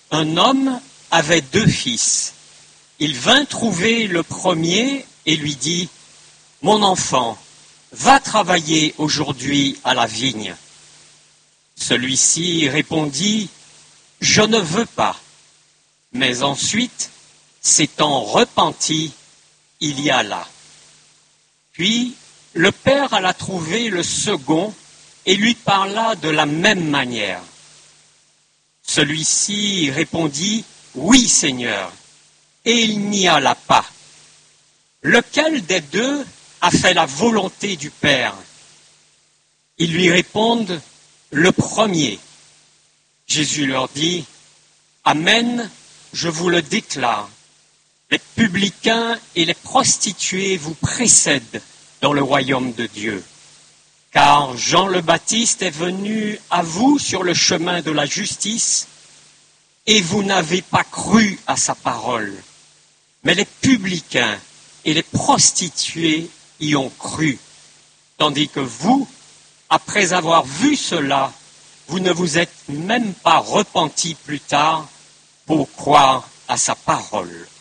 Un homme avait 2 fils. Il vint trouver le premier et lui dit « Mon enfant, va travailler aujourd'hui à la vigne. » Celui-ci répondit « Je ne veux pas. » Mais ensuite, s'étant repenti, il y alla. Puis, le père alla trouver le second et lui parla de la même manière. Celui-ci répondit « Oui, Seigneur », et il n'y alla pas. Lequel des 2 a fait la volonté du Père? Ils lui répondent « Le premier ». Jésus leur dit « Amen, je vous le déclare, les publicains et les prostituées vous précèdent dans le royaume de Dieu. Car Jean le Baptiste est venu à vous sur le chemin de la justice, et vous n'avez pas cru à sa parole. Mais les publicains et les prostituées y ont cru, tandis que vous, après avoir vu cela, vous ne vous êtes même pas repentis plus tard pour croire à sa parole.